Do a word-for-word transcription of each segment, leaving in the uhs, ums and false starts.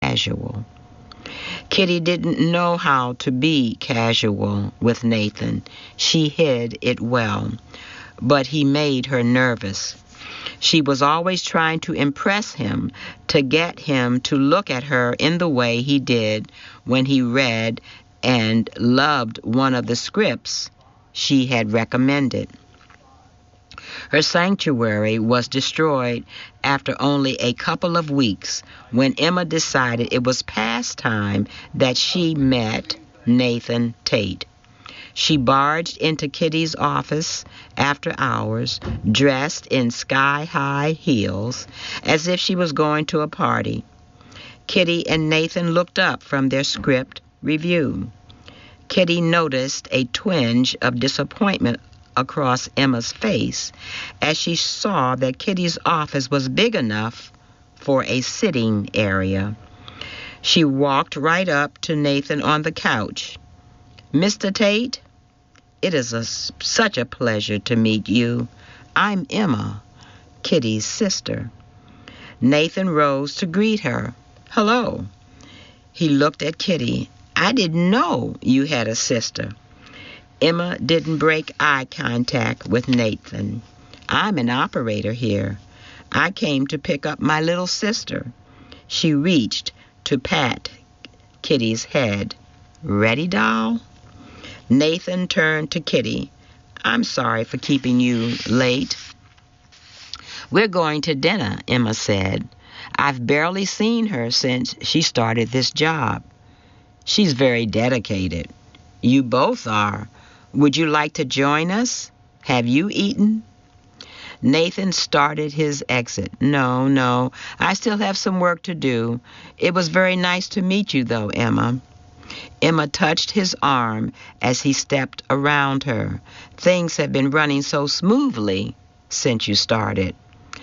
casual. Kitty didn't know how to be casual with Nathan. She hid it well, but he made her nervous. She was always trying to impress him, to get him to look at her in the way he did when he read and loved one of the scripts she had recommended. Her sanctuary was destroyed after only a couple of weeks when Emma decided it was past time that she met Nathan Tate. She barged into Kitty's office after hours, dressed in sky-high heels, as if she was going to a party. Kitty and Nathan looked up from their script review. Kitty noticed a twinge of disappointment across Emma's face as she saw that Kitty's office was big enough for a sitting area. She walked right up to Nathan on the couch. "Mister Tate, it is a, such a pleasure to meet you. I'm Emma, Kitty's sister." Nathan rose to greet her. "Hello." He looked at Kitty. "I didn't know you had a sister." Emma didn't break eye contact with Nathan. "I'm an operator here. I came to pick up my little sister." She reached to pat Kitty's head. "Ready, doll?" Nathan turned to Kitty. "I'm sorry for keeping you late." "We're going to dinner," Emma said. "I've barely seen her since she started this job." "She's very dedicated." "You both are. Would you like to join us? Have you eaten?" Nathan started his exit. "No, no, I still have some work to do. It was very nice to meet you, though, Emma." Emma touched his arm as he stepped around her. "Things have been running so smoothly since you started."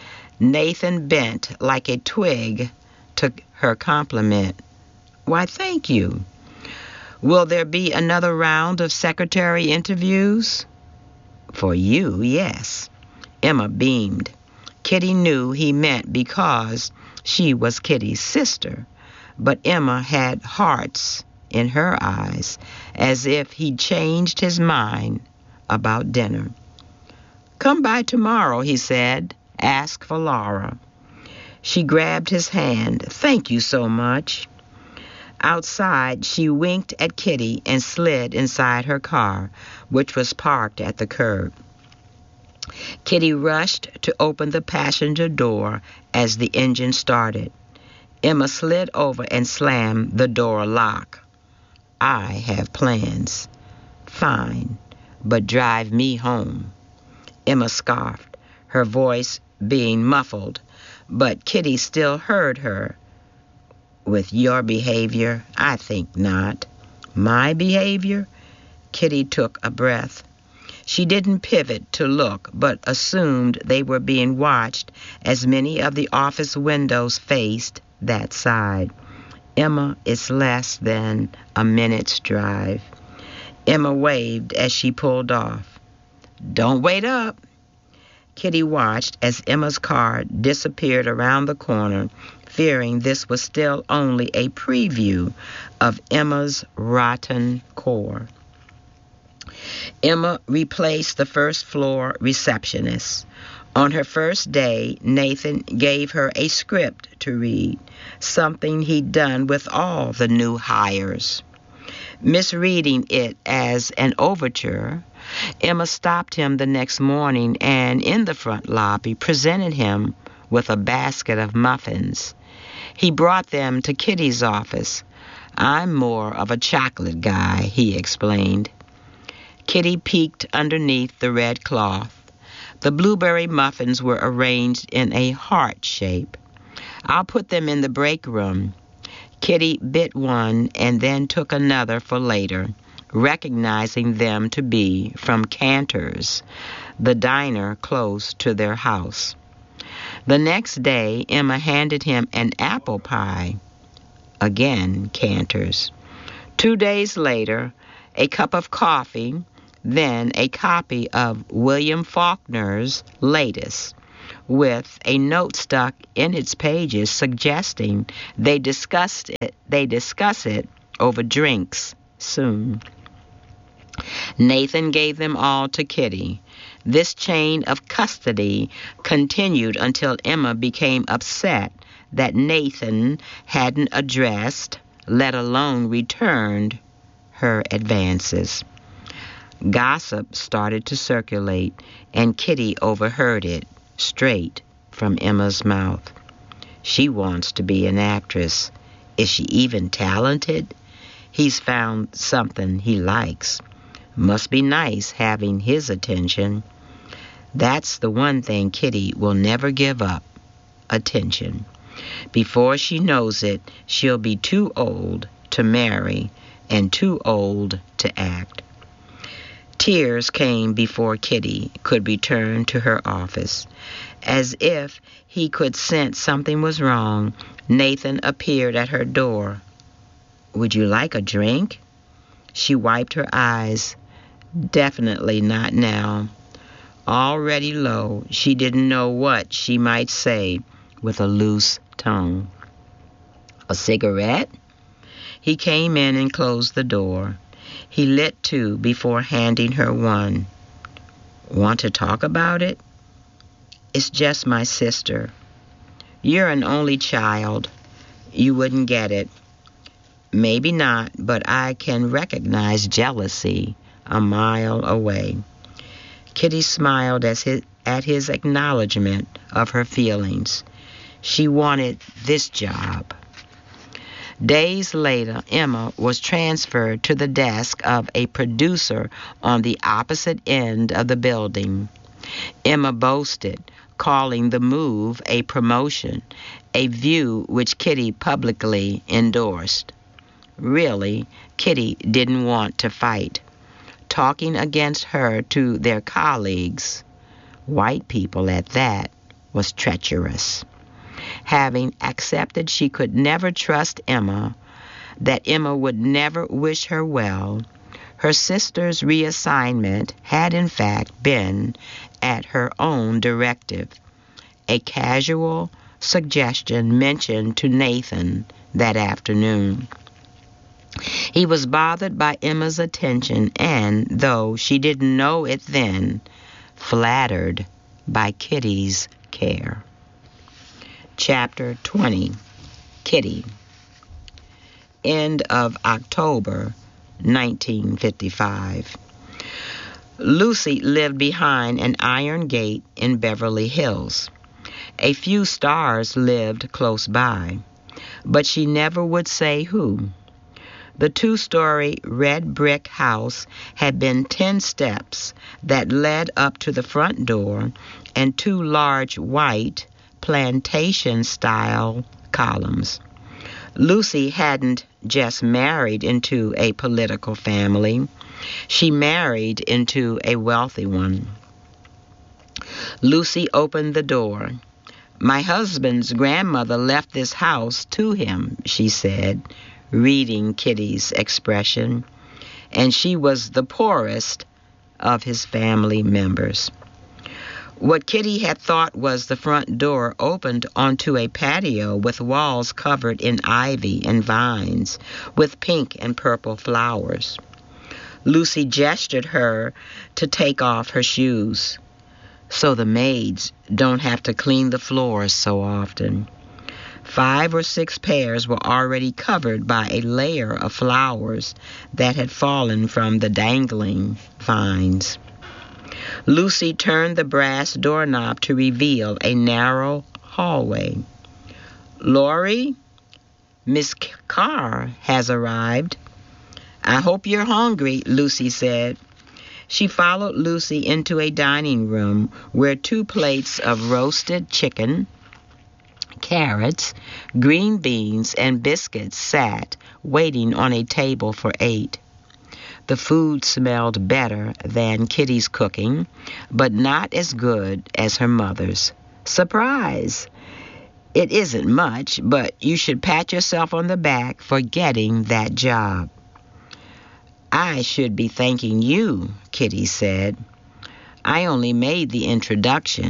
Nathan bent like a twig to her compliment. "Why, thank you. Will there be another round of secretary interviews?" "For you, yes." Emma beamed. Kitty knew he meant because she was Kitty's sister, but Emma had hearts in her eyes, as if he'd changed his mind about dinner. "Come by tomorrow," he said. "Ask for Laura." She grabbed his hand. "Thank you so much." Outside, she winked at Kitty and slid inside her car, which was parked at the curb. Kitty rushed to open the passenger door as the engine started. Emma slid over and slammed the door lock. "I have plans." "Fine, but drive me home." Emma scoffed, her voice being muffled, but Kitty still heard her. "With your behavior, I think not." "My behavior?" Kitty took a breath. She didn't pivot to look, but assumed they were being watched as many of the office windows faced that side. "Emma, it's less than a minute's drive." Emma waved as she pulled off. "Don't wait up." Kitty watched as Emma's car disappeared around the corner, fearing this was still only a preview of Emma's rotten core. Emma replaced the first floor receptionist. On her first day, Nathan gave her a script to read, something he'd done with all the new hires. Misreading it as an overture, Emma stopped him the next morning and, in the front lobby, presented him with a basket of muffins. He brought them to Kitty's office. "I'm more of a chocolate guy," he explained. Kitty peeked underneath the red cloth. The blueberry muffins were arranged in a heart shape. "I'll put them in the break room." Kitty bit one and then took another for later, recognizing them to be from Cantor's, the diner close to their house. The next day, Emma handed him an apple pie. Again, Cantor's. Two days later, a cup of coffee, then a copy of William Faulkner's latest. with a note stuck in its pages suggesting they discussed it, they discuss it over drinks soon. Nathan gave them all to Kitty. This chain of custody continued until Emma became upset that Nathan hadn't addressed, let alone returned, her advances. Gossip started to circulate, and Kitty overheard it straight from Emma's mouth. She wants to be an actress. Is she even talented? He's found something he likes. Must be nice having his attention. That's the one thing Kitty will never give up, attention. Before she knows it, she'll be too old to marry and too old to act. Tears came before Kitty could return to her office. As if he could sense something was wrong, Nathan appeared at her door. Would you like a drink? She wiped her eyes. Definitely not now. Already low, she didn't know what she might say with a loose tongue. A cigarette? He came in and closed the door. He lit two before handing her one. Want to talk about it? It's just my sister. You're an only child. You wouldn't get it. Maybe not, but I can recognize jealousy a mile away. Kitty smiled as his, at his acknowledgement of her feelings. She wanted this job. Days later, Emma was transferred to the desk of a producer on the opposite end of the building. Emma boasted, calling the move a promotion, a view which Kitty publicly endorsed. Really, Kitty didn't want to fight. Talking against her to their colleagues, white people at that, was treacherous. Having accepted she could never trust Emma, that Emma would never wish her well, her sister's reassignment had in fact been at her own directive, a casual suggestion mentioned to Nathan that afternoon. He was bothered by Emma's attention and, though she didn't know it then, flattered by Kitty's care. Chapter twenty. Kitty. End of October nineteen fifty-five. Lucy lived behind an iron gate in Beverly Hills. A few stars lived close by, but she never would say who. The two-story red brick house had been ten steps that led up to the front door and two large white plantation-style columns. Lucy hadn't just married into a political family. She married into a wealthy one. Lucy opened the door. My husband's grandmother left this house to him, she said, reading Kitty's expression, and she was the poorest of his family members. What Kitty had thought was the front door opened onto a patio with walls covered in ivy and vines, with pink and purple flowers. Lucy gestured her to take off her shoes, so the maids don't have to clean the floors so often. Five or six pairs were already covered by a layer of flowers that had fallen from the dangling vines. Lucy turned the brass doorknob to reveal a narrow hallway. Laurie, Miss Carr has arrived. I hope you're hungry, Lucy said. She followed Lucy into a dining room where two plates of roasted chicken, carrots, green beans, and biscuits sat, waiting on a table for eight. The food smelled better than Kitty's cooking, but not as good as her mother's. Surprise! It isn't much, but you should pat yourself on the back for getting that job. I should be thanking you, Kitty said. I only made the introduction.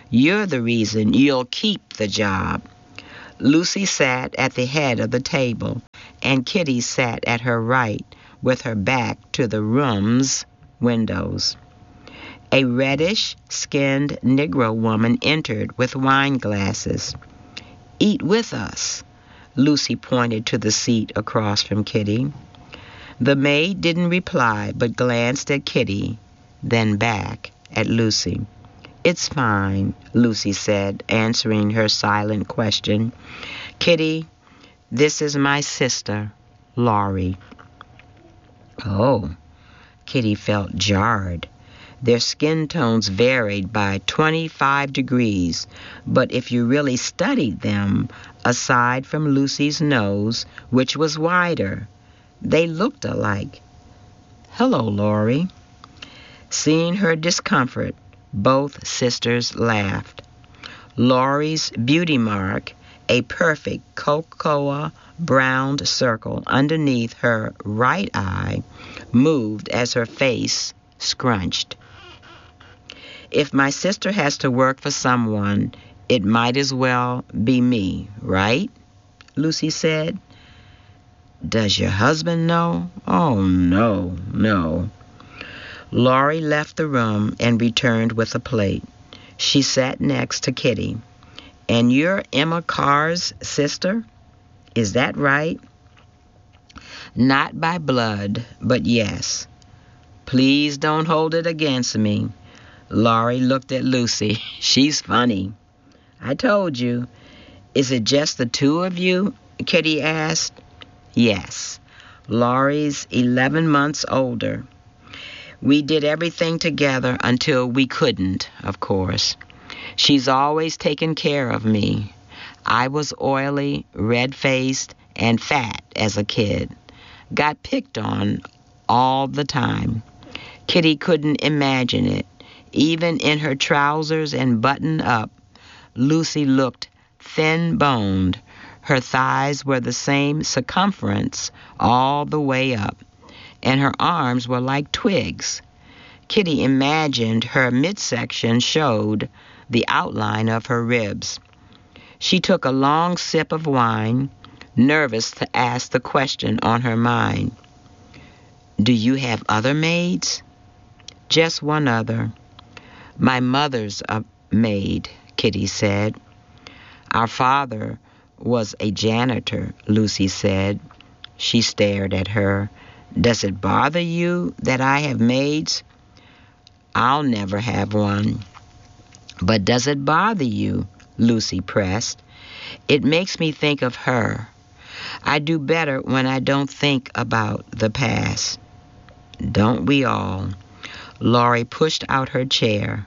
You're the reason you'll keep the job. Lucy sat at the head of the table, and Kitty sat at her right with her back to the room's windows. A reddish-skinned Negro woman entered with wine glasses. "Eat with us." Lucy pointed to the seat across from Kitty. The maid didn't reply, but glanced at Kitty, then back at Lucy. "It's fine," Lucy said, answering her silent question. "Kitty, this is my sister, Laurie." Oh, Kitty felt jarred. Their skin tones varied by twenty-five degrees, but if you really studied them, aside from Lucy's nose, which was wider, they looked alike. "Hello, Laurie." Seeing her discomfort, both sisters laughed. Laurie's beauty mark, a perfect cocoa browned circle underneath her right eye, moved as her face scrunched. "If my sister has to work for someone, it might as well be me, right?" Lucy said. "Does your husband know?" "Oh, no, no." Laurie left the room and returned with a plate. She sat next to Kitty. "And you're Emma Carr's sister? Is that right?" "Not by blood, but yes." "Please don't hold it against me." Laurie looked at Lucy. "She's funny." "I told you." "Is it just the two of you?" Kitty asked. "Yes." Laurie's eleven months older. "We did everything together until we couldn't, of course. She's always taken care of me. I was oily, red-faced, and fat as a kid. Got picked on all the time. Kitty couldn't imagine it. Even in her trousers and button-up, Lucy looked thin-boned. Her thighs were the same circumference all the way up, and her arms were like twigs. Kitty imagined her midsection showed the outline of her ribs. She took a long sip of wine, nervous to ask the question on her mind. "Do you have other maids?" "Just one other. My mother's a maid," Kitty said. "Our father was a janitor," Lucy said. She stared at her. "Does it bother you that I have maids?" "I'll never have one." "But does it bother you?" Lucy pressed. "It makes me think of her. I do better when I don't think about the past." "Don't we all?" Laurie pushed out her chair.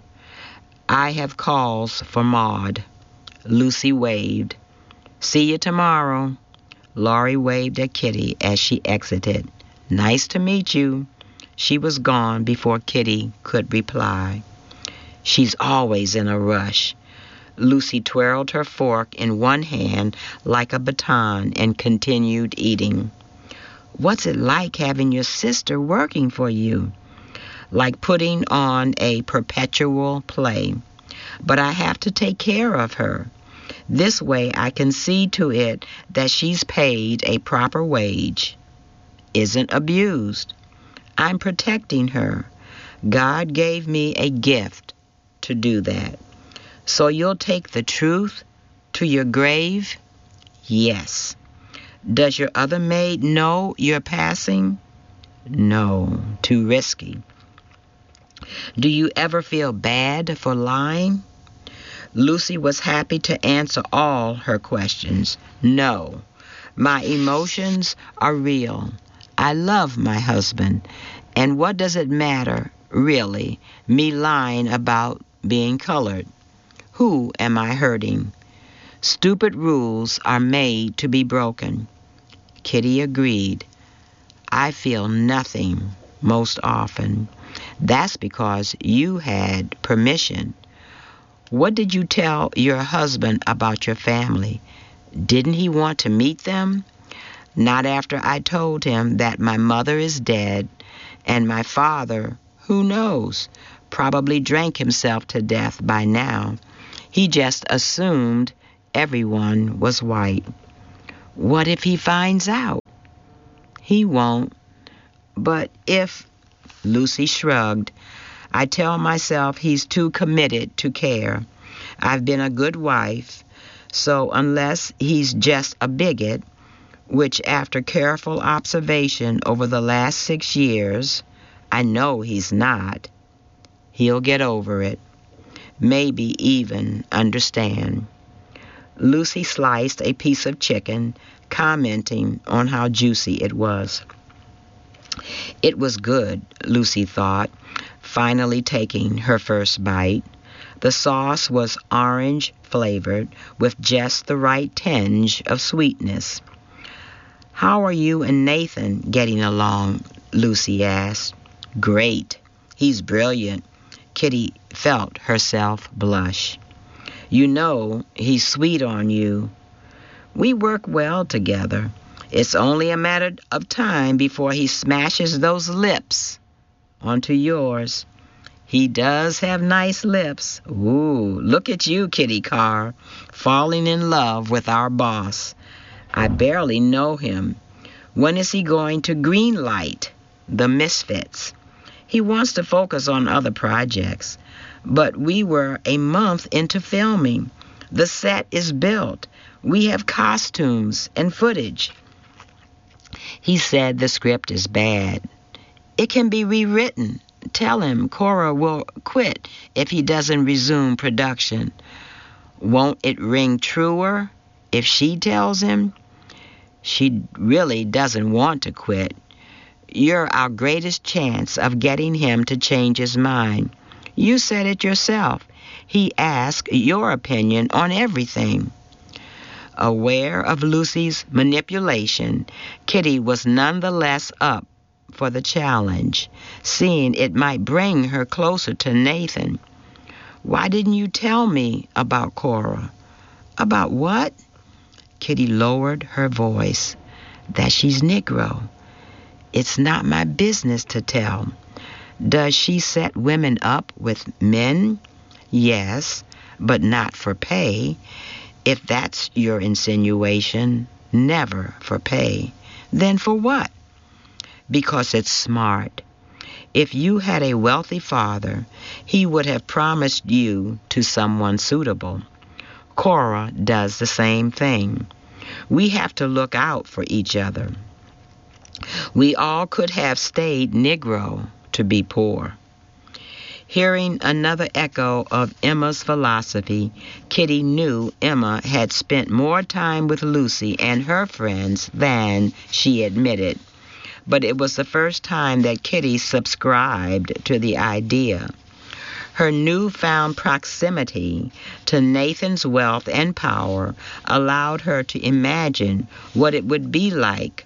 "I have calls for Maud." Lucy waved. "See you tomorrow." Laurie waved at Kitty as she exited. "Nice to meet you." She was gone before Kitty could reply. "She's always in a rush." Lucy twirled her fork in one hand like a baton and continued eating. "What's it like having your sister working for you?" "Like putting on a perpetual play. But I have to take care of her. This way I can see to it that she's paid a proper wage, isn't abused. I'm protecting her. God gave me a gift to do that." "So you'll take the truth to your grave?" "Yes." "Does your other maid know you're passing?" "No, too risky." "Do you ever feel bad for lying?" Lucy was happy to answer all her questions. "No, my emotions are real. I love my husband. And what does it matter, really, me lying about being colored? Who am I hurting? Stupid rules are made to be broken." Kitty agreed. "I feel nothing most often. That's because you had permission. What did you tell your husband about your family? Didn't he want to meet them?" "Not after I told him that my mother is dead, and my father, who knows, probably drank himself to death by now. He just assumed everyone was white. What if he finds out? He won't. But if, Lucy shrugged, I tell myself he's too committed to care. I've been a good wife, so unless he's just a bigot, which after careful observation over the last six years, I know he's not, he'll get over it. Maybe even understand. Lucy sliced a piece of chicken, commenting on how juicy it was. It was good, Lucy thought, finally taking her first bite. The sauce was orange-flavored with just the right tinge of sweetness. How are you and Nathan getting along? Lucy asked. Great. He's brilliant. Kitty felt herself blush. You know, he's sweet on you. We work well together. It's only a matter of time before he smashes those lips onto yours. He does have nice lips. Ooh, look at you, Kitty Carr, falling in love with our boss. I barely know him. When is he going to greenlight the Misfits? He wants to focus on other projects. But we were a month into filming. The set is built. We have costumes and footage. He said the script is bad. It can be rewritten. Tell him Cora will quit if he doesn't resume production. Won't it ring truer if she tells him? She really doesn't want to quit. You're our greatest chance of getting him to change his mind. You said it yourself. He asked your opinion on everything. Aware of Lucy's manipulation, Kitty was nonetheless up for the challenge, seeing it might bring her closer to Nathan. Why didn't you tell me about Cora? About what? Kitty lowered her voice. That she's Negro. It's not my business to tell. Does she set women up with men? Yes, but not for pay. If that's your insinuation, never for pay. Then for what? Because it's smart. If you had a wealthy father, he would have promised you to someone suitable. Cora does the same thing. We have to look out for each other. We all could have stayed Negro to be poor. Hearing another echo of Emma's philosophy, Kitty knew Emma had spent more time with Lucy and her friends than she admitted. But it was the first time that Kitty subscribed to the idea. Her newfound proximity to Nathan's wealth and power allowed her to imagine what it would be like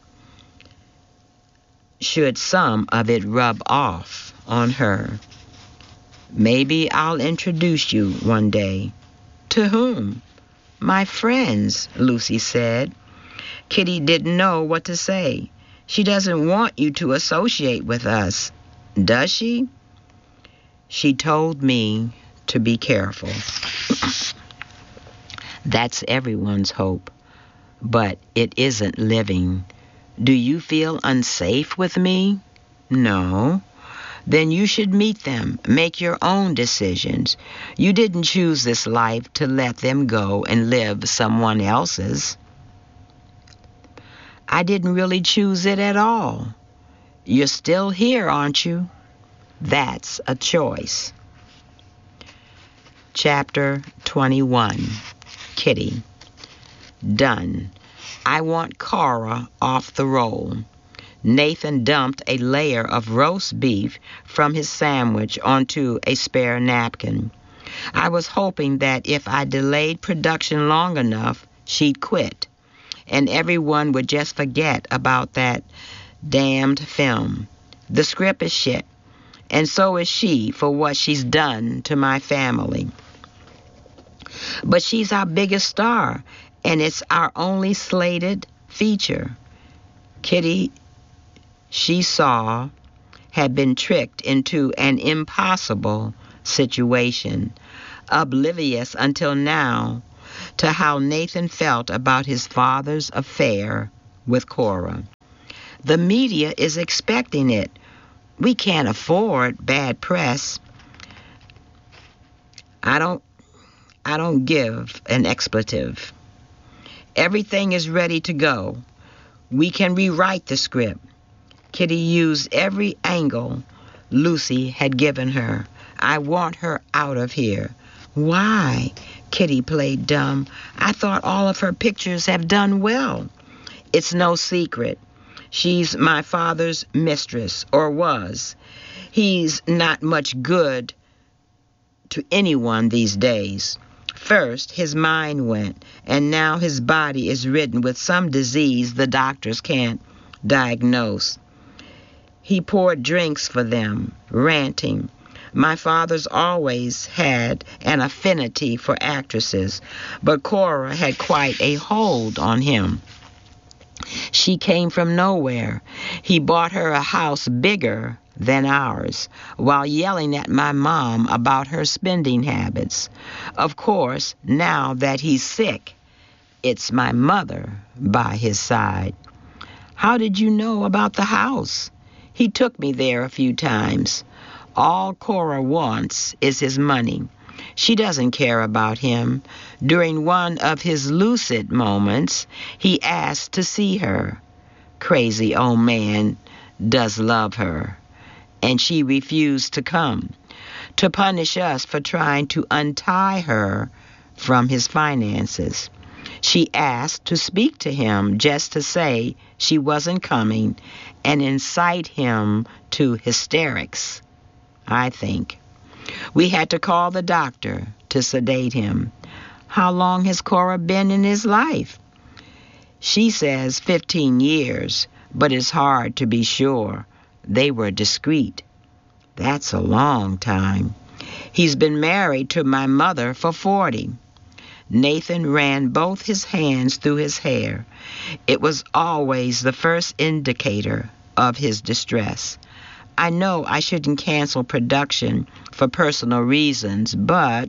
should some of it rub off on her. Maybe I'll introduce you one day. To whom? My friends, Lucy said. Kitty didn't know what to say. She doesn't want you to associate with us, does she? She told me to be careful. That's everyone's hope, but it isn't living. Do you feel unsafe with me? No. Then you should meet them, make your own decisions. You didn't choose this life to let them go and live someone else's. I didn't really choose it at all. You're still here, aren't you? That's a choice. Chapter twenty-one. Kitty. Done. I want Cora off the roll. Nathan dumped a layer of roast beef from his sandwich onto a spare napkin. I was hoping that if I delayed production long enough, she'd quit, and everyone would just forget about that damned film. The script is shit, and so is she for what she's done to my family. But she's our biggest star, and it's our only slated feature. Kitty, she saw, had been tricked into an impossible situation. oblivious until now to how Nathan felt about his father's affair with Cora. The media is expecting it. We can't afford bad press. I don't I don't give an expletive. Everything is ready to go. We can rewrite the script. Kitty used every angle Lucy had given her. I want her out of here. Why? Kitty played dumb. I thought all of her pictures have done well. It's no secret. She's my father's mistress, or was. He's not much good to anyone these days. First, his mind went, and now his body is ridden with some disease the doctors can't diagnose. He poured drinks for them, ranting. My father's always had an affinity for actresses, but Cora had quite a hold on him. She came from nowhere. He bought her a house bigger than ours, while yelling at my mom about her spending habits. Of course, now that he's sick, it's my mother by his side. How did you know about the house? He took me there a few times. All Cora wants is his money. She doesn't care about him. During one of his lucid moments, he asked to see her. Crazy old man does love her. And she refused to come, to punish us for trying to untie her from his finances. She asked to speak to him just to say she wasn't coming and incite him to hysterics, I think. We had to call the doctor to sedate him. How long has Cora been in his life? She says fifteen years, but it's hard to be sure. They were discreet. That's a long time. He's been married to my mother for forty. Nathan ran both his hands through his hair. It was always the first indicator of his distress. I know I shouldn't cancel production for personal reasons, but...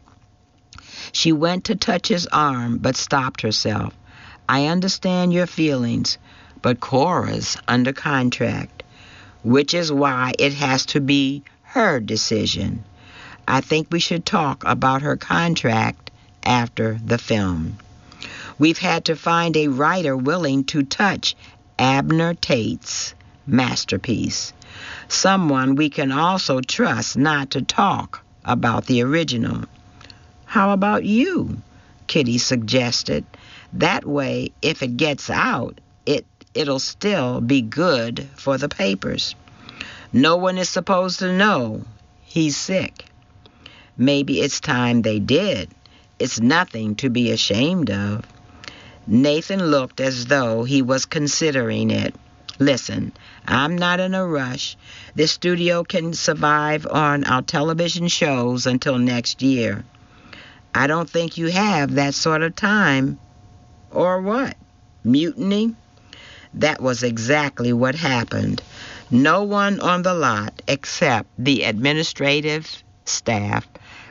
She went to touch his arm, but stopped herself. I understand your feelings, but Cora's under contract, which is why it has to be her decision. I think we should talk about her contract after the film. We've had to find a writer willing to touch Abner Tate's masterpiece. Someone we can also trust not to talk about the original. How about you? Kitty suggested. That way, if it gets out, it, it'll still be good for the papers. No one is supposed to know he's sick. Maybe it's time they did. It's nothing to be ashamed of. Nathan looked as though he was considering it. Listen, I'm not in a rush. This studio can survive on our television shows until next year. I don't think you have that sort of time. Or what? Mutiny? That was exactly what happened. No one on the lot, except the administrative staff,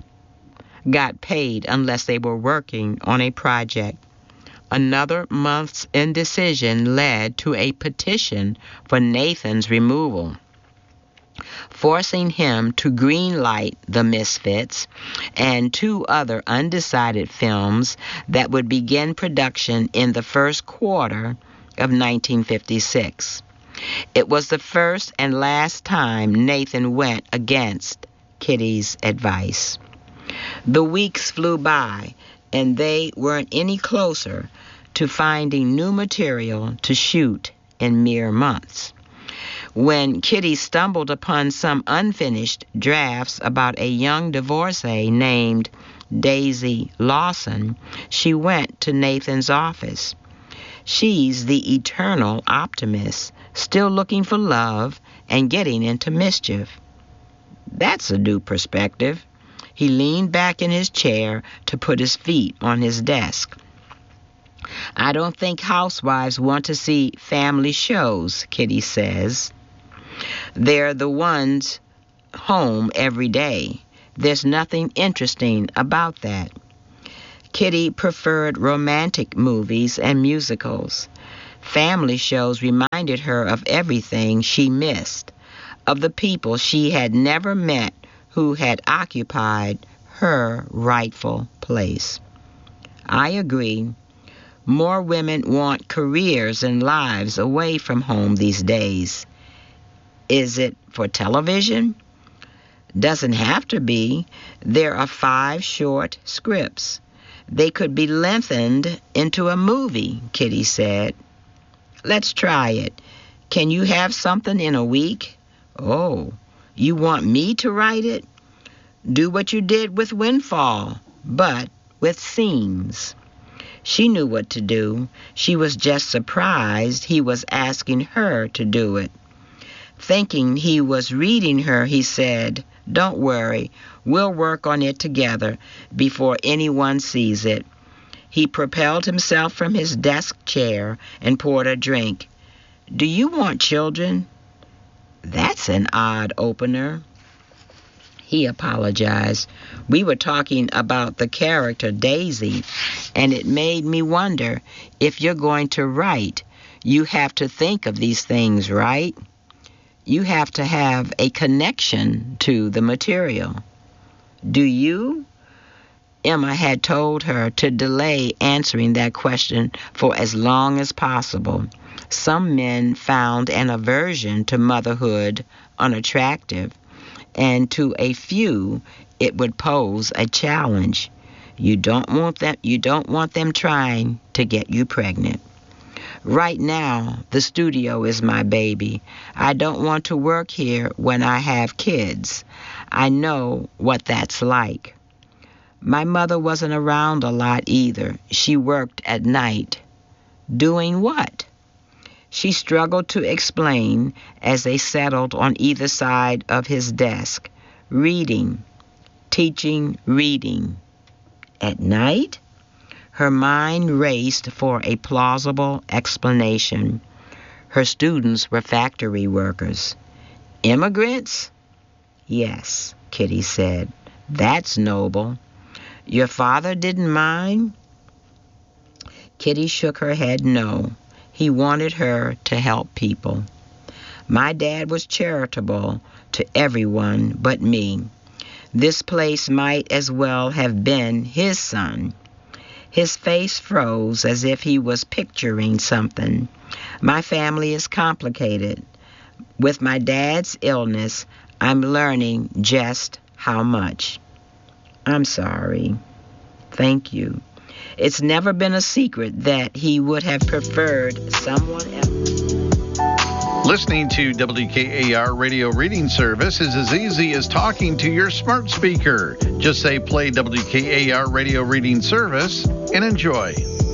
got paid unless they were working on a project. Another month's indecision led to a petition for Nathan's removal, forcing him to greenlight The Misfits and two other undecided films that would begin production in the first quarter of nineteen fifty-six. It was the first and last time Nathan went against Kitty's advice. The weeks flew by, and they weren't any closer to finding new material to shoot in mere months. When Kitty stumbled upon some unfinished drafts about a young divorcee named Daisy Lawson, she went to Nathan's office. She's the eternal optimist, still looking for love and getting into mischief. That's a new perspective. He leaned back in his chair to put his feet on his desk. I don't think housewives want to see family shows, Kitty says. They're the ones home every day. There's nothing interesting about that. Kitty preferred romantic movies and musicals. Family shows reminded her of everything she missed, of the people she had never met who had occupied her rightful place. I agree. More women want careers and lives away from home these days. Is it for television? Doesn't have to be. There are five short scripts. They could be lengthened into a movie, Kitty said. Let's try it. Can you have something in a week? Oh, you want me to write it? Do what you did with Windfall, but with scenes. She knew what to do. She was just surprised he was asking her to do it. Thinking he was reading her, he said, "Don't worry, we'll work on it together before anyone sees it." He propelled himself from his desk chair and poured a drink. "Do you want children?" That's an odd opener. He apologized. We were talking about the character Daisy, and it made me wonder, if you're going to write, you have to think of these things, right? You have to have a connection to the material. Do you? Emma had told her to delay answering that question for as long as possible. Some men found an aversion to motherhood unattractive, and to a few it would pose a challenge. You don't want them, you don't want them trying to get you pregnant. Right now, the studio is my baby. I don't want to work here when I have kids. I know what that's like. My mother wasn't around a lot either. She worked at night. Doing what? She struggled to explain as they settled on either side of his desk. Reading, teaching, reading. At night? Her mind raced for a plausible explanation. Her students were factory workers. Immigrants? Yes, Kitty said. That's noble. Your father didn't mind? Kitty shook her head no. He wanted her to help people. My dad was charitable to everyone but me. This place might as well have been his son. His face froze as if he was picturing something. My family is complicated. With my dad's illness, I'm learning just how much. I'm sorry. Thank you. It's never been a secret that he would have preferred someone else. Listening to W K A R Radio Reading Service is as easy as talking to your smart speaker. Just say play W K A R Radio Reading Service and enjoy.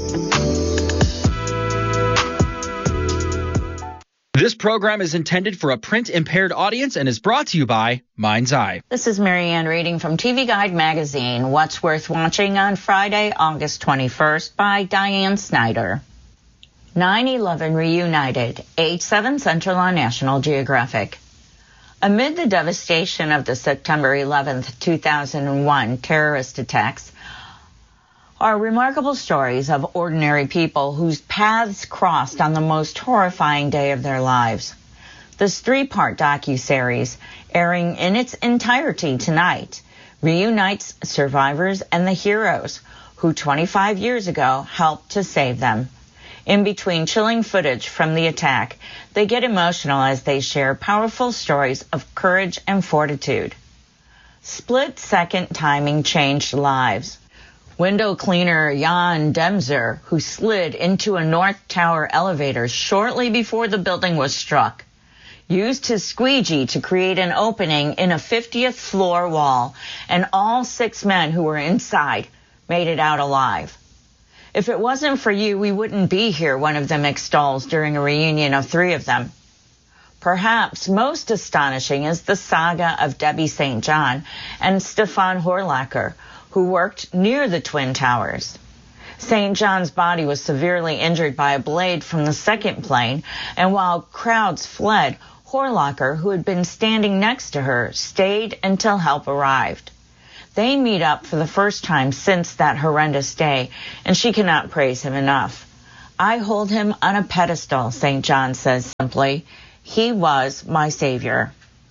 This program is intended for a print-impaired audience and is brought to you by Mind's Eye. This is Marianne reading from T V Guide magazine, What's Worth Watching on Friday, August twenty-first by Diane Snyder. nine eleven Reunited, eight seven Central on National Geographic. Amid the devastation of the September eleventh, two thousand one terrorist attacks, are remarkable stories of ordinary people whose paths crossed on the most horrifying day of their lives. This three-part docuseries, airing in its entirety tonight, reunites survivors and the heroes who twenty-five years ago helped to save them. In between chilling footage from the attack, they get emotional as they share powerful stories of courage and fortitude. Split-second timing changed lives. Window cleaner Jan Demzer, who slid into a North Tower elevator shortly before the building was struck, used his squeegee to create an opening in a fiftieth floor wall, and all six men who were inside made it out alive. If it wasn't for you, we wouldn't be here, one of them extols during a reunion of three of them. Perhaps most astonishing is the saga of Debbie Saint John and Stefan Horlacher, who worked near the Twin Towers. Saint John's body was severely injured by a blade from the second plane, and while crowds fled, Horlacher, who had been standing next to her, stayed until help arrived. They meet up for the first time since that horrendous day, and she cannot praise him enough. I hold him on a pedestal, Saint John says simply. He was my savior.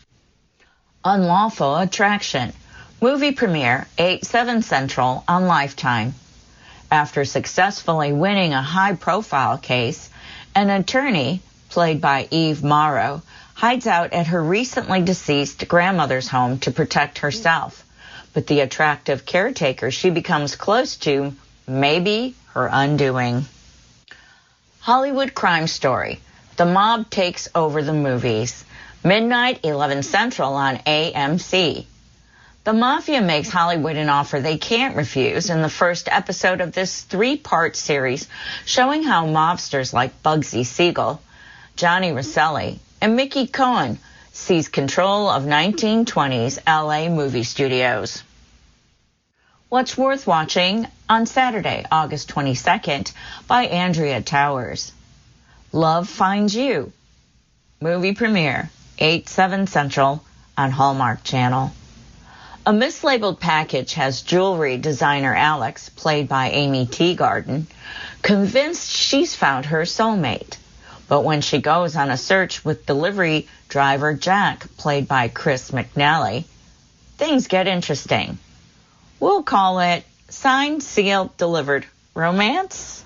Unlawful Attraction. Movie premiere, eight, seven Central on Lifetime. After successfully winning a high-profile case, an attorney, played by Eve Morrow, hides out at her recently deceased grandmother's home to protect herself. But the attractive caretaker she becomes close to may be her undoing. Hollywood Crime Story. The mob takes over the movies. Midnight, eleven Central on A M C. The Mafia makes Hollywood an offer they can't refuse in the first episode of this three-part series showing how mobsters like Bugsy Siegel, Johnny Rosselli, and Mickey Cohen seize control of nineteen twenties L A movie studios. What's Worth Watching on Saturday, August twenty-second by Andrea Towers. Love Finds You. Movie premiere, eight, seven Central on Hallmark Channel. A mislabeled package has jewelry designer Alex, played by Amy Teagarden, convinced she's found her soulmate. But when she goes on a search with delivery driver Jack, played by Chris McNally, things get interesting. We'll call it signed, sealed, delivered romance.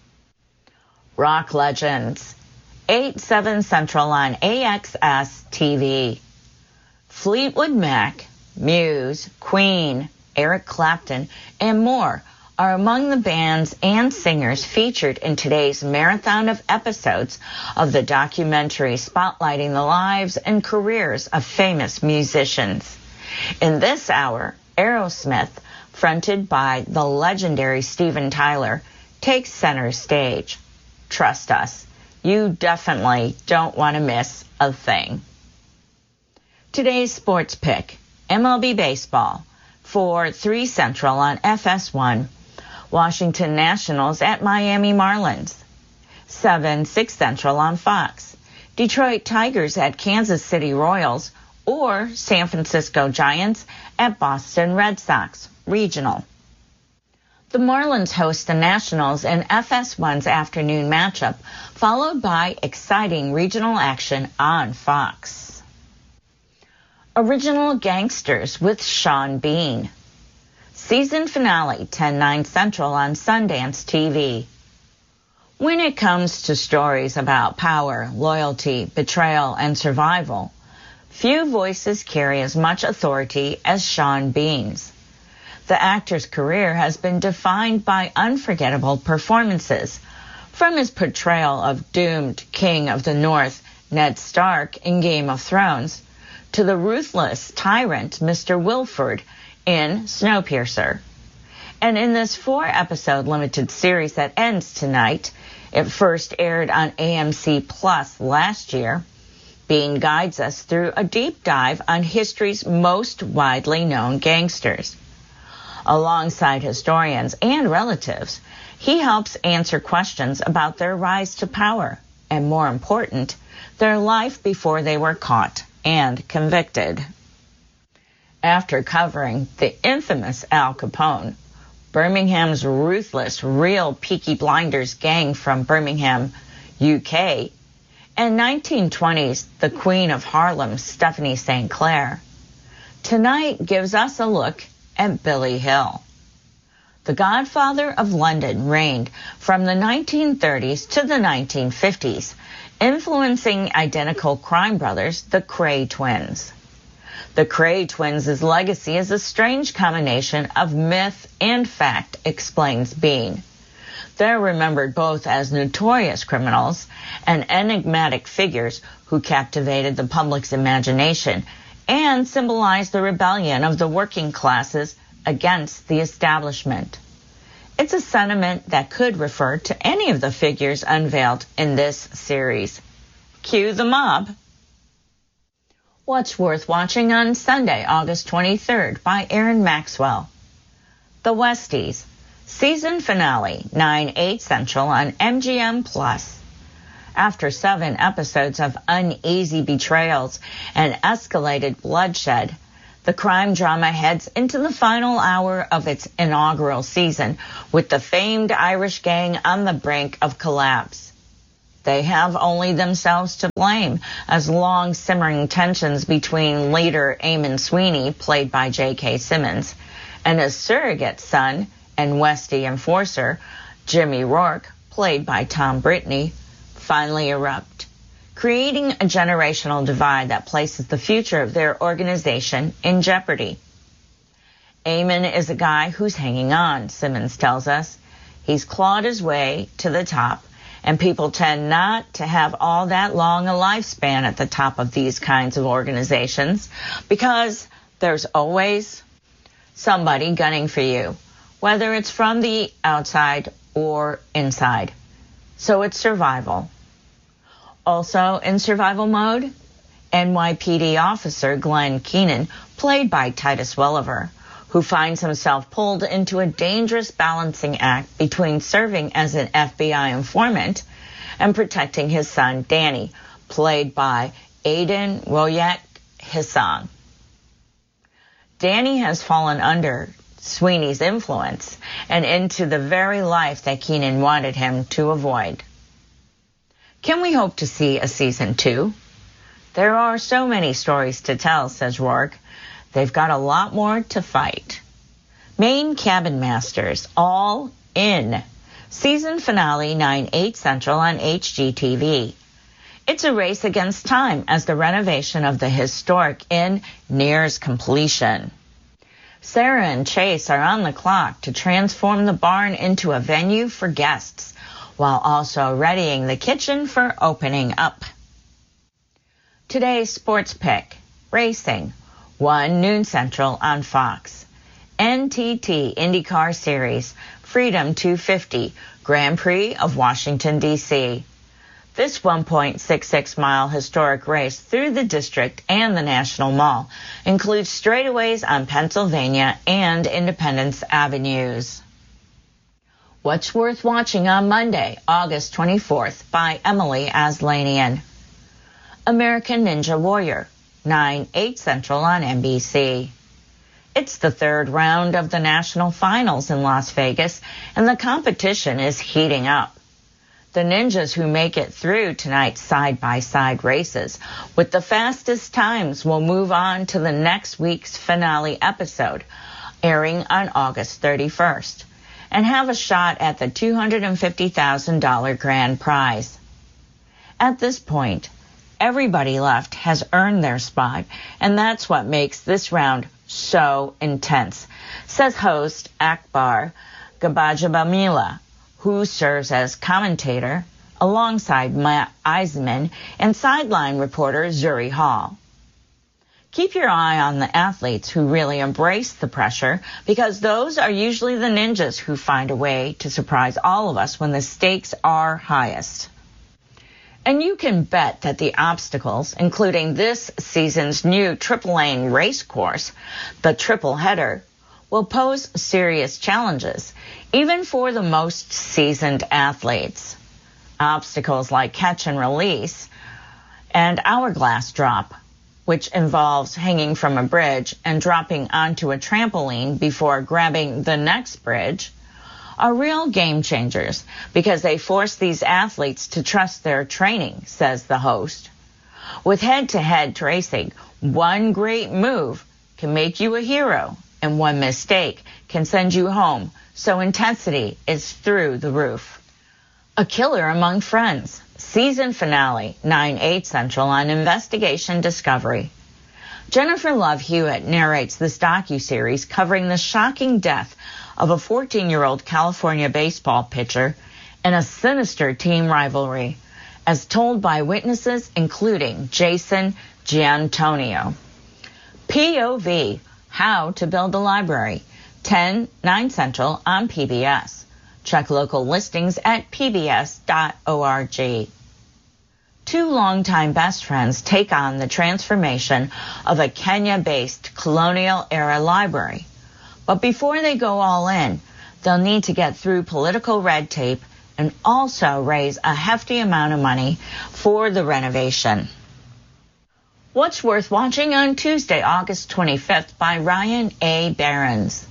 Rock Legends. eight, seven Central on A X S T V. Fleetwood Mac, Muse, Queen, Eric Clapton, and more are among the bands and singers featured in today's marathon of episodes of the documentary spotlighting the lives and careers of famous musicians. In this hour, Aerosmith, fronted by the legendary Steven Tyler, takes center stage. Trust us, you definitely don't want to miss a thing. Today's sports pick, M L B Baseball, for three Central on F S one. Washington Nationals at Miami Marlins. seven, six Central on Fox. Detroit Tigers at Kansas City Royals, or San Francisco Giants at Boston Red Sox, regional. The Marlins host the Nationals in F S one's afternoon matchup, followed by exciting regional action on Fox. Original Gangsters with Sean Bean. Season finale, ten, nine Central on Sundance T V. When it comes to stories about power, loyalty, betrayal, and survival, few voices carry as much authority as Sean Bean's. The actor's career has been defined by unforgettable performances, from his portrayal of doomed King of the North, Ned Stark, in Game of Thrones, to the ruthless tyrant Mister Wilford in Snowpiercer. And in this four-episode limited series that ends tonight, it first aired on A M C Plus last year, Bean guides us through a deep dive on history's most widely known gangsters. Alongside historians and relatives, he helps answer questions about their rise to power, and more important, their life before they were caught and convicted. After covering the infamous Al Capone, Birmingham's ruthless real Peaky Blinders gang from Birmingham, U K, and nineteen twenties the Queen of Harlem, Stephanie Saint Clair, tonight gives us a look at Billy Hill. The Godfather of London reigned from the nineteen thirties to the nineteen fifties, influencing identical crime brothers, the Kray twins. The Kray twins' legacy is a strange combination of myth and fact, explains Bean. They're remembered both as notorious criminals and enigmatic figures who captivated the public's imagination and symbolized the rebellion of the working classes against the establishment. It's a sentiment that could refer to any of the figures unveiled in this series. Cue the mob. What's Worth Watching on Sunday, August twenty-third by Aaron Maxwell. The Westies, season finale, nine, eight Central on M G M Plus. After seven episodes of uneasy betrayals and escalated bloodshed, The crime drama heads into the final hour of its inaugural season, with the famed Irish gang on the brink of collapse. They have only themselves to blame, as long simmering tensions between leader Eamon Sweeney, played by J K. Simmons, and his surrogate son and Westie enforcer, Jimmy Rourke, played by Tom Brittney, finally erupt, creating a generational divide that places the future of their organization in jeopardy. Eamon is a guy who's hanging on, Simmons tells us. He's clawed his way to the top, and people tend not to have all that long a lifespan at the top of these kinds of organizations because there's always somebody gunning for you, whether it's from the outside or inside. So it's survival. Also in survival mode, N Y P D officer Glenn Keenan, played by Titus Welliver, who finds himself pulled into a dangerous balancing act between serving as an F B I informant and protecting his son Danny, played by Aidan Woyek Hissong. Danny has fallen under Sweeney's influence and into the very life that Keenan wanted him to avoid. Can we hope to see a season two? There are so many stories to tell, says Rourke. They've got a lot more to fight. Maine Cabin Masters, all in. Season finale nine eight Central on H G T V. It's a race against time as the renovation of the historic inn nears completion. Sarah and Chase are on the clock to transform the barn into a venue for guests, while also readying the kitchen for opening up. Today's sports pick, racing, one noon Central on Fox. N T T IndyCar Series, Freedom two fifty, Grand Prix of Washington, D C This one point six six mile historic race through the district and the National Mall includes straightaways on Pennsylvania and Independence Avenues. What's worth watching on Monday, August twenty-fourth, by Emily Aslanian. American Ninja Warrior, nine eight Central on N B C. It's the third round of the national finals in Las Vegas, and the competition is heating up. The ninjas who make it through tonight's side-by-side races with the fastest times will move on to the next week's finale episode, airing on August thirty-first, and have a shot at the two hundred fifty thousand dollars grand prize. At this point, everybody left has earned their spot, and that's what makes this round so intense, says host Akbar Gabajabamila, who serves as commentator alongside Matt Eisman and sideline reporter Zuri Hall. Keep your eye on the athletes who really embrace the pressure, because those are usually the ninjas who find a way to surprise all of us when the stakes are highest. And you can bet that the obstacles, including this season's new triple lane race course, the triple header, will pose serious challenges, even for the most seasoned athletes. Obstacles like catch and release and hourglass drop, which involves hanging from a bridge and dropping onto a trampoline before grabbing the next bridge, are real game changers because they force these athletes to trust their training, says the host. With head-to-head racing, one great move can make you a hero, and one mistake can send you home, so intensity is through the roof. A Killer Among Friends, season finale, nine eight Central on Investigation Discovery. Jennifer Love Hewitt narrates this docuseries covering the shocking death of a fourteen-year-old California baseball pitcher in a sinister team rivalry, as told by witnesses including Jason Giantonio. P O V, How to Build a Library, ten nine Central on P B S. Check local listings at p b s dot org. Two longtime best friends take on the transformation of a Kenya-based colonial-era library. But before they go all in, they'll need to get through political red tape and also raise a hefty amount of money for the renovation. What's Worth Watching on Tuesday, August twenty-fifth by Ryan A. Behrens.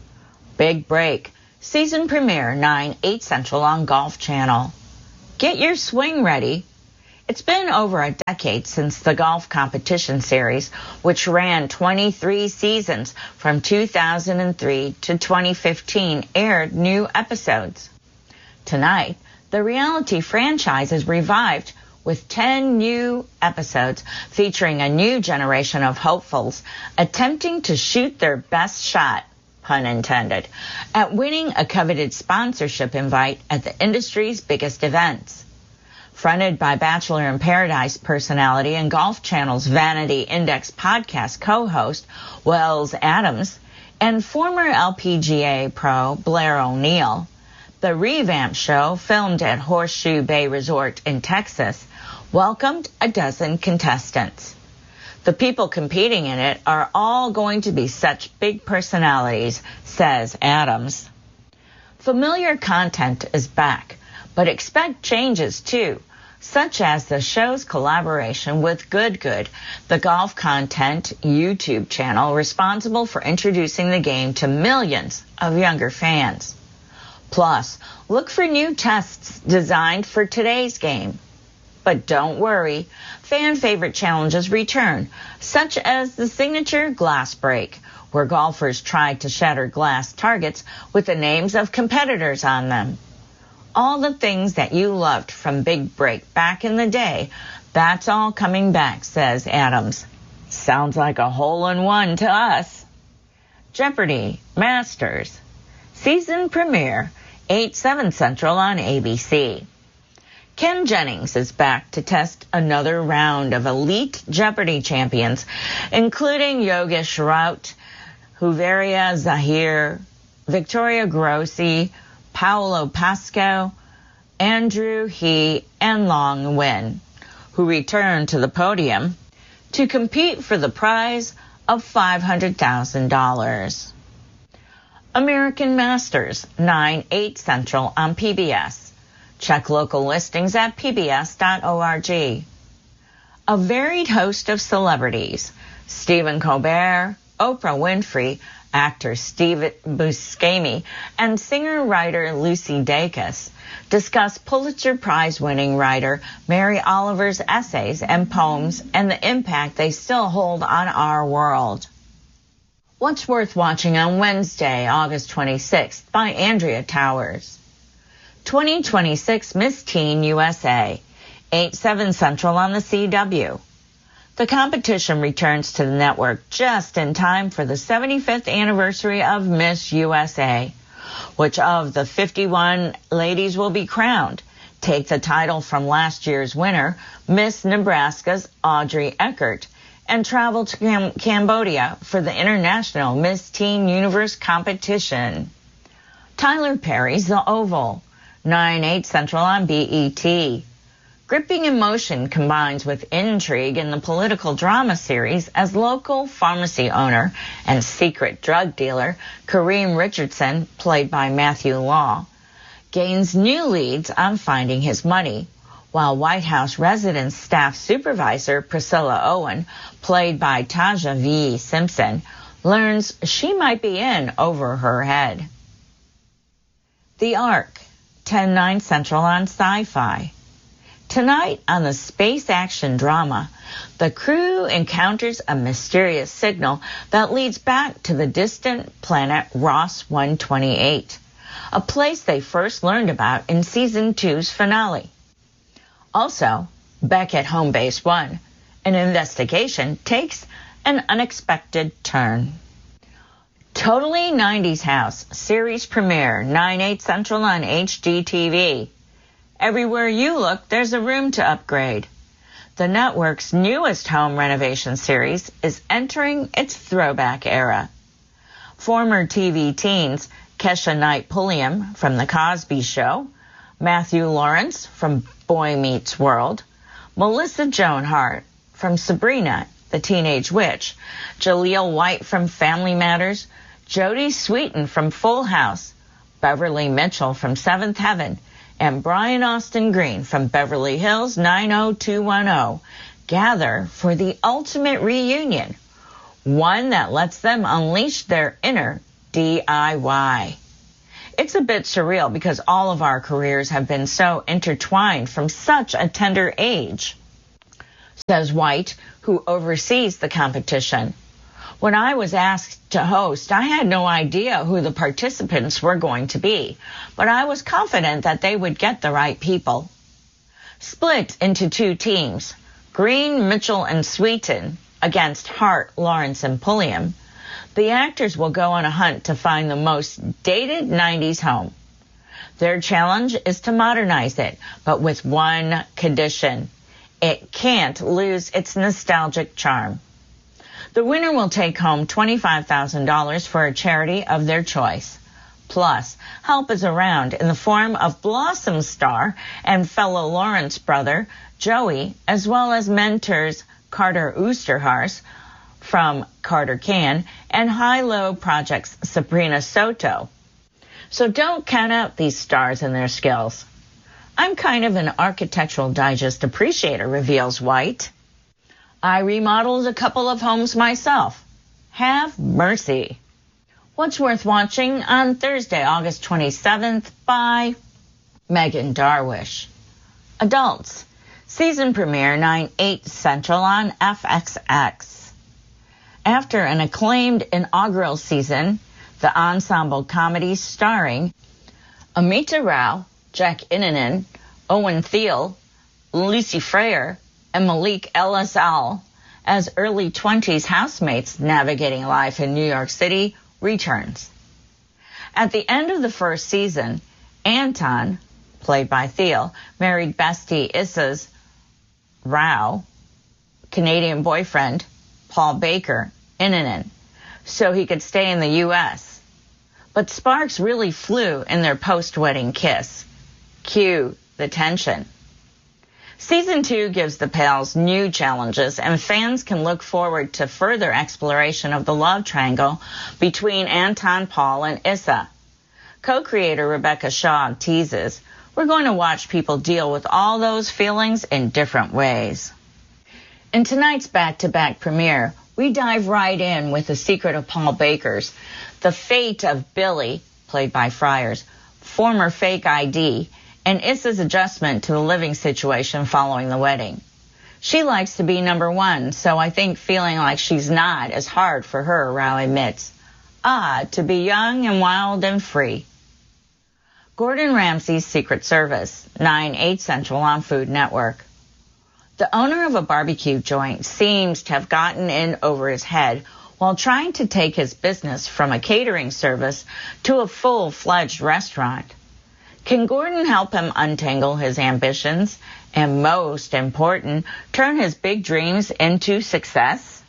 Big Break, season premiere, nine, eight Central on Golf Channel. Get your swing ready. It's been over a decade since the golf competition series, which ran twenty-three seasons from two thousand three to twenty fifteen, aired new episodes. Tonight, the reality franchise is revived with ten new episodes featuring a new generation of hopefuls attempting to shoot their best shot, pun intended, at winning a coveted sponsorship invite at the industry's biggest events. Fronted by Bachelor in Paradise personality and Golf Channel's Vanity Index podcast co-host Wells Adams and former L P G A pro Blair O'Neill, the revamped show, filmed at Horseshoe Bay Resort in Texas, welcomed a dozen contestants. The people competing in it are all going to be such big personalities, says Adams. Familiar content is back, but expect changes too, such as the show's collaboration with Good Good, the golf content YouTube channel responsible for introducing the game to millions of younger fans. Plus, look for new tests designed for today's game. But don't worry, fan favorite challenges return, such as the signature glass break, where golfers try to shatter glass targets with the names of competitors on them. All the things that you loved from Big Break back in the day, that's all coming back, says Adams. Sounds like a hole-in-one to us. Jeopardy! Masters. Season premiere, eight, seven Central on A B C. Ken Jennings is back to test another round of elite Jeopardy champions, including Yogesh Raut, Huveria Zahir, Victoria Grossi, Paolo Pasco, Andrew He, and Long Nguyen, who return to the podium to compete for the prize of five hundred thousand dollars. American Masters, nine, eight Central on P B S. Check local listings at p b s dot org. A varied host of celebrities, Stephen Colbert, Oprah Winfrey, actor Steve Buscemi, and singer-writer Lucy Dacus discuss Pulitzer Prize-winning writer Mary Oliver's essays and poems and the impact they still hold on our world. What's Worth Watching on Wednesday, August twenty-sixth by Andrea Towers. twenty twenty-six Miss Teen U S A, eight, seven Central on the C W. The competition returns to the network just in time for the seventy-fifth anniversary of Miss U S A, which of the fifty-one ladies will be crowned, take the title from last year's winner, Miss Nebraska's Audrey Eckert, and travel to Cam- Cambodia for the International Miss Teen Universe competition. Tyler Perry's The Oval, nine, eight Central on B E T. Gripping emotion combines with intrigue in the political drama series as local pharmacy owner and secret drug dealer Kareem Richardson, played by Matthew Law, gains new leads on finding his money, while White House Residence Staff Supervisor Priscilla Owen, played by Taja V. Simpson, learns she might be in over her head. The Ark, ten, nine Central on Sci-Fi. Tonight on the space action drama, the crew encounters a mysterious signal that leads back to the distant planet Ross one twenty-eight, a place they first learned about in Season two's finale. Also, back at Home Base one, an investigation takes an unexpected turn. Totally nineties House series premiere, nine, eight Central on H D T V. Everywhere you look, there's a room to upgrade. The network's newest home renovation series is entering its throwback era. Former T V teens Kesha Knight Pulliam from The Cosby Show, Matthew Lawrence from Boy Meets World, Melissa Joan Hart from Sabrina, the Teenage Witch, Jaleel White from Family Matters, Jodie Sweetin from Full House, Beverly Mitchell from Seventh Heaven, and Brian Austin Green from Beverly Hills nine oh two one oh gather for the ultimate reunion, one that lets them unleash their inner D I Y. It's a bit surreal because all of our careers have been so intertwined from such a tender age, says White, who oversees the competition. When I was asked to host, I had no idea who the participants were going to be, but I was confident that they would get the right people. Split into two teams, Green, Mitchell, and Sweeten against Hart, Lawrence, and Pulliam, the actors will go on a hunt to find the most dated nineties home. Their challenge is to modernize it, but with one condition. It can't lose its nostalgic charm. The winner will take home twenty-five thousand dollars for a charity of their choice. Plus, help is around in the form of Blossom star and fellow Lawrence brother, Joey, as well as mentors Carter Oosterhuis from Carter Can and High-Low Project's Sabrina Soto. So don't count out these stars and their skills. I'm kind of an Architectural Digest appreciator, reveals White. I remodeled a couple of homes myself. Have mercy. What's worth watching on Thursday, August twenty-seventh by Megan Darwish. Adults. Season premiere nine eight Central on F X X. After an acclaimed inaugural season, the ensemble comedy starring Amita Rao, Jack Innanen, Owen Thiel, Lucy Freyer, and Malik El-Azal as early twenties housemates navigating life in New York City returns. At the end of the first season, Anton, played by Thiel, married bestie Issa's Rao, Canadian boyfriend, Paul Baker, Innanen, so he could stay in the U S But sparks really flew in their post-wedding kiss. Cue the tension. Season two gives the pals new challenges, and fans can look forward to further exploration of the love triangle between Anton, Paul, and Issa. Co-creator Rebecca Shaw teases, we're going to watch people deal with all those feelings in different ways. In tonight's back-to-back premiere, we dive right in with The Secret of Paul Baker's, the fate of Billy, played by Friars, former fake I D, and Issa's adjustment to the living situation following the wedding. She likes to be number one, so I think feeling like she's not is hard for her, Rao admits. Ah, to be young and wild and free. Gordon Ramsay's Secret Service, nine eight Central on Food Network. The owner of a barbecue joint seems to have gotten in over his head while trying to take his business from a catering service to a full-fledged restaurant. Can Gordon help him untangle his ambitions and, most important, turn his big dreams into success?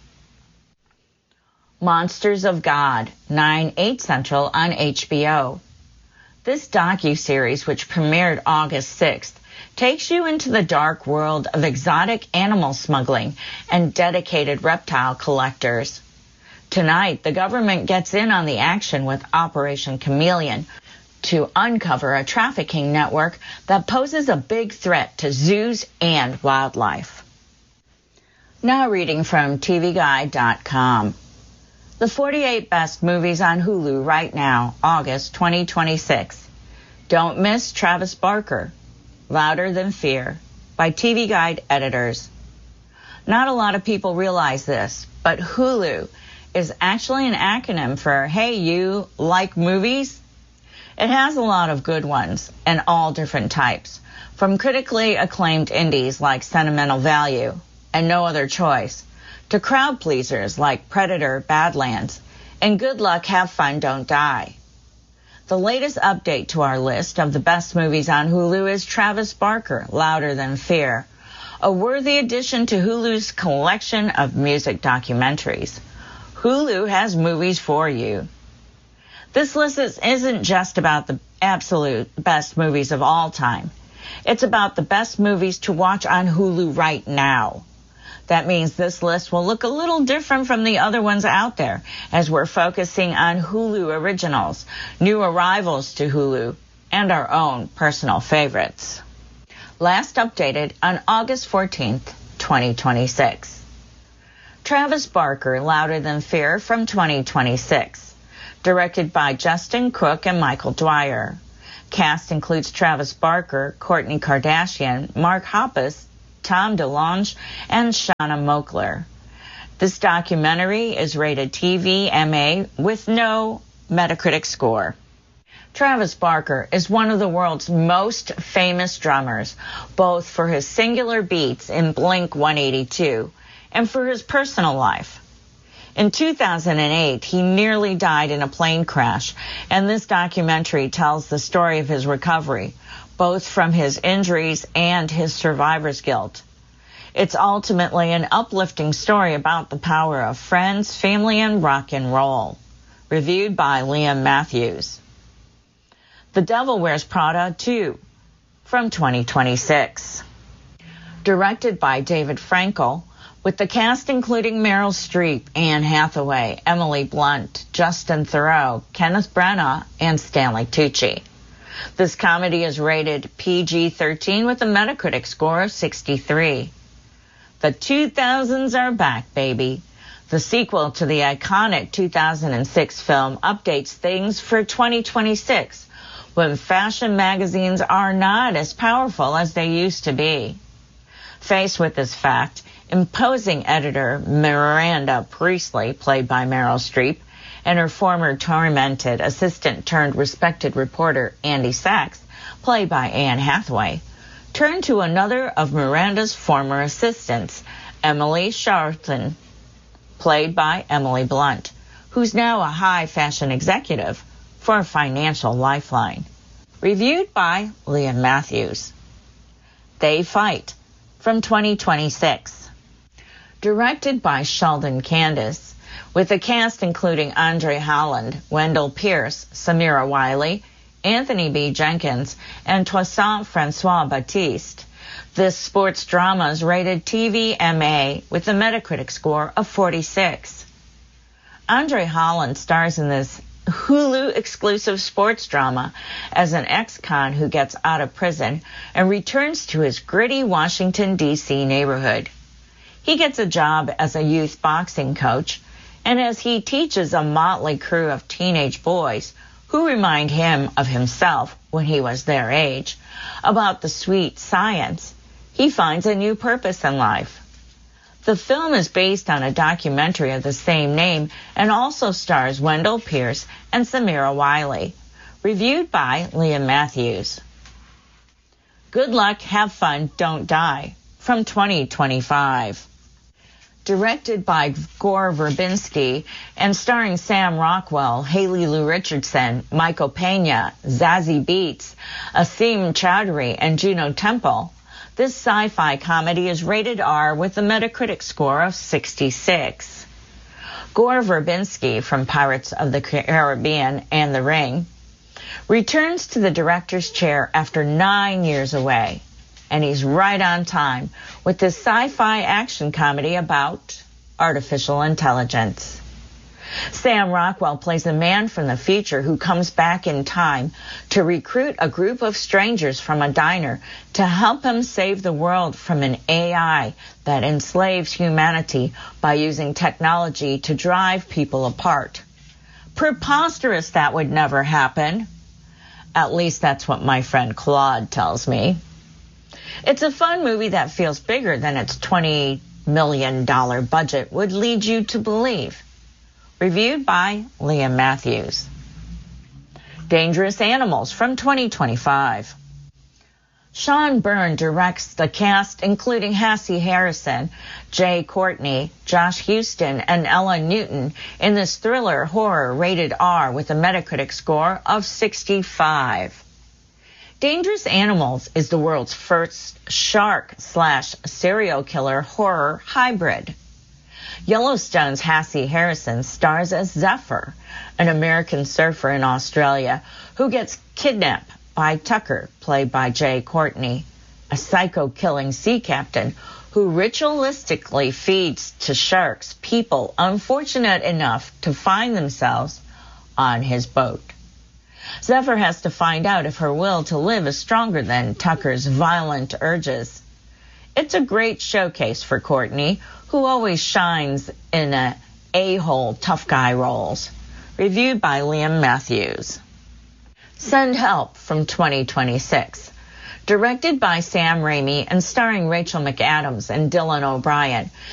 Monsters of God, nine eight Central on H B O. This docuseries, which premiered August sixth, takes you into the dark world of exotic animal smuggling and dedicated reptile collectors. Tonight, the government gets in on the action with Operation Chameleon to uncover a trafficking network that poses a big threat to zoos and wildlife. Now reading from T V Guide dot com. The forty-eight best movies on Hulu right now, August twenty twenty-six. Don't miss Travis Barker, Louder Than Fear, by T V Guide editors. Not a lot of people realize this, but Hulu is actually an acronym for Hey You Like Movies? It has a lot of good ones, and all different types, from critically acclaimed indies like Sentimental Value and No Other Choice, to crowd pleasers like Predator, Badlands, and Good Luck, Have Fun, Don't Die. The latest update to our list of the best movies on Hulu is Travis Barker, Louder Than Fear, a worthy addition to Hulu's collection of music documentaries. Hulu has movies for you. This list isn't just about the absolute best movies of all time. It's about the best movies to watch on Hulu right now. That means this list will look a little different from the other ones out there, as we're focusing on Hulu originals, new arrivals to Hulu, and our own personal favorites. Last updated on August fourteenth, twenty twenty-six. Travis Barker, Louder Than Fear from twenty twenty-six. Directed by Justin Cook and Michael Dwyer. Cast includes Travis Barker, Kourtney Kardashian, Mark Hoppus, Tom DeLonge, and Shauna Moakler. This documentary is rated T V M A with no Metacritic score. Travis Barker is one of the world's most famous drummers, both for his singular beats in Blink one eighty-two and for his personal life. In two thousand eight, he nearly died in a plane crash, and this documentary tells the story of his recovery, both from his injuries and his survivor's guilt. It's ultimately an uplifting story about the power of friends, family, and rock and roll. Reviewed by Liam Matthews. The Devil Wears Prada two from twenty twenty-six. Directed by David Frankel, with the cast including Meryl Streep, Anne Hathaway, Emily Blunt, Justin Theroux, Kenneth Branagh, and Stanley Tucci. This comedy is rated P G thirteen with a Metacritic score of sixty-three. The two thousands are back, baby. The sequel to the iconic two thousand six film updates things for twenty twenty-six, when fashion magazines are not as powerful as they used to be. Faced with this fact, imposing editor Miranda Priestley, played by Meryl Streep, and her former tormented assistant turned respected reporter Andy Sachs, played by Anne Hathaway, turn to another of Miranda's former assistants, Emily Charlton, played by Emily Blunt, who's now a high fashion executive, for a financial lifeline. Reviewed by Liam Matthews. They Fight from twenty twenty-six. Directed by Sheldon Candace, with a cast including Andre Holland, Wendell Pierce, Samira Wiley, Anthony B. Jenkins, and Toussaint Francois Baptiste. This sports drama is rated T V M A with a Metacritic score of forty-six. Andre Holland stars in this Hulu exclusive sports drama as an ex-con who gets out of prison and returns to his gritty Washington, D C neighborhood. He gets a job as a youth boxing coach, and as he teaches a motley crew of teenage boys who remind him of himself when he was their age about the sweet science, he finds a new purpose in life. The film is based on a documentary of the same name and also stars Wendell Pierce and Samira Wiley. Reviewed by Liam Matthews. Good Luck, Have Fun, Don't Die from twenty twenty-five. Directed by Gore Verbinski and starring Sam Rockwell, Haley Lou Richardson, Michael Pena, Zazie Beetz, Asim Chowdhury, and Juno Temple, this sci-fi comedy is rated R with a Metacritic score of sixty-six. Gore Verbinski from Pirates of the Caribbean and The Ring returns to the director's chair after nine years away, and he's right on time with this sci-fi action comedy about artificial intelligence. Sam Rockwell plays a man from the future who comes back in time to recruit a group of strangers from a diner to help him save the world from an A I that enslaves humanity by using technology to drive people apart. Preposterous, that would never happen. At least that's what my friend Claude tells me. It's a fun movie that feels bigger than its twenty million dollars budget would lead you to believe. Reviewed by Liam Matthews. Dangerous Animals from twenty twenty-five. Sean Byrne directs the cast including Hassie Harrison, Jay Courtney, Josh Houston, and Ella Newton in this thriller horror rated R with a Metacritic score of sixty-five. Dangerous Animals is the world's first shark slash serial killer horror hybrid. Yellowstone's Hassie Harrison stars as Zephyr, an American surfer in Australia who gets kidnapped by Tucker, played by Jay Courtney, a psycho-killing sea captain who ritualistically feeds to sharks people unfortunate enough to find themselves on his boat. Zephyr has to find out if her will to live is stronger than Tucker's violent urges. It's a great showcase for Courtney, who always shines in a a-hole tough guy roles. Reviewed by Liam Matthews. Send Help from twenty twenty-six. Directed by Sam Raimi and starring Rachel McAdams and Dylan O'Brien,